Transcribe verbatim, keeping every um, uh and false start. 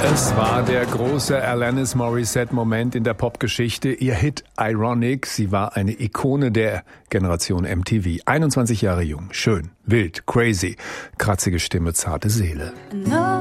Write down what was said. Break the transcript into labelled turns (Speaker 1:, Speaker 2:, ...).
Speaker 1: Es war der große Alanis Morissette-Moment in der Popgeschichte. Ihr Hit Ironic, sie war eine Ikone der Generation M T V. einundzwanzig Jahre jung, schön, wild, crazy, kratzige Stimme, zarte Seele.